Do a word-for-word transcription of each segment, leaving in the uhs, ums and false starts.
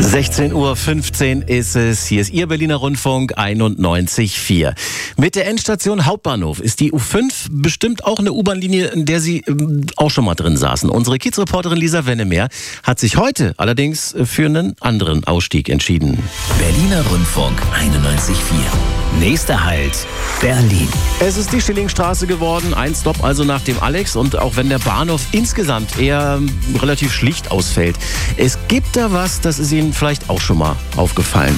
sechzehn Uhr fünfzehn ist es. Hier ist Ihr Berliner Rundfunk einundneunzig Komma vier. Mit der Endstation Hauptbahnhof ist die U fünf bestimmt auch eine U-Bahn-Linie, in der Sie ähm, auch schon mal drin saßen. Unsere Kiez-Reporterin Lisa Wennemeer hat sich heute allerdings für einen anderen Ausstieg entschieden. Berliner Rundfunk einundneunzig Komma vier. Nächster Halt, Berlin. Es ist die Schillingstraße geworden, ein Stopp also nach dem Alex. Und auch wenn der Bahnhof insgesamt eher relativ schlicht ausfällt, es gibt da was, das ist Ihnen vielleicht auch schon mal aufgefallen.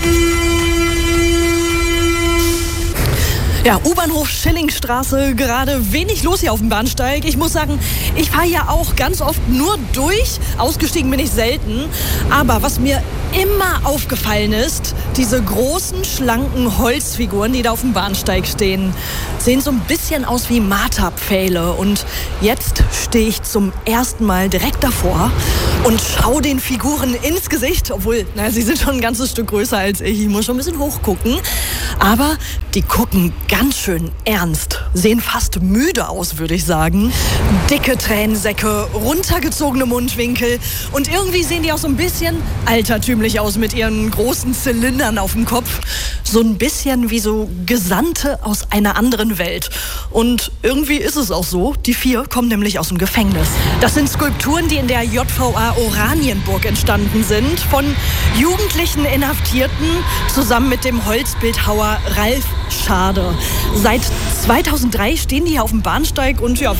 Ja, U-Bahnhof Schillingstraße, gerade wenig los hier auf dem Bahnsteig. Ich muss sagen, ich fahre ja auch ganz oft nur durch. Ausgestiegen bin ich selten. Aber was mir immer aufgefallen ist, diese großen, schlanken Holzfiguren, die da auf dem Bahnsteig stehen, sehen so ein bisschen aus wie Marterpfähle. Und jetzt stehe ich zum ersten Mal direkt davor und schaue den Figuren ins Gesicht. Obwohl, na, sie sind schon ein ganzes Stück größer als ich. Ich muss schon ein bisschen hochgucken. Aber die gucken ganz schön ernst. Sehen fast müde aus, würde ich sagen. Dicke Tränensäcke, runtergezogene Mundwinkel. Und irgendwie sehen die auch so ein bisschen altertümlich aus mit ihren großen Zylindern auf dem Kopf. So ein bisschen wie so Gesandte aus einer anderen Welt. Und irgendwie ist es auch so. Die vier kommen nämlich aus dem Gefängnis. Das sind Skulpturen, die in der J V A Oranienburg entstanden sind. Von jugendlichen Inhaftierten zusammen mit dem Holzbildhauer Ralf Schade. Seit zweitausenddrei stehen die hier auf dem Bahnsteig und ja,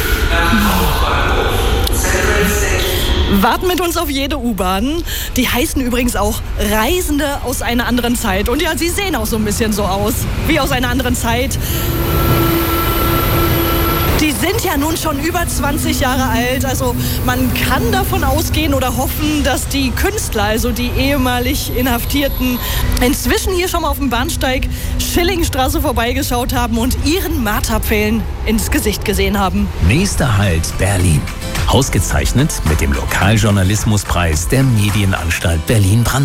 warten mit uns auf jede U-Bahn. Die heißen übrigens auch Reisende aus einer anderen Zeit. Und ja, sie sehen auch so ein bisschen so aus, wie aus einer anderen Zeit. Die sind ja nun schon über zwanzig Jahre alt, also man kann davon ausgehen oder hoffen, dass die Künstler, also die ehemalig Inhaftierten, inzwischen hier schon mal auf dem Bahnsteig Schillingstraße vorbeigeschaut haben und ihren Marterpfählen ins Gesicht gesehen haben. Nächster Halt, Berlin. Ausgezeichnet mit dem Lokaljournalismuspreis der Medienanstalt Berlin-Brandenburg.